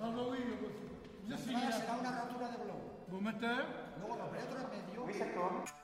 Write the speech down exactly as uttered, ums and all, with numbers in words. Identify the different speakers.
Speaker 1: Ah bah oui, vous
Speaker 2: será una rotura de globo.
Speaker 1: Vous mettez?
Speaker 2: Luego lo otro en medio.
Speaker 3: Oui, c'est toi.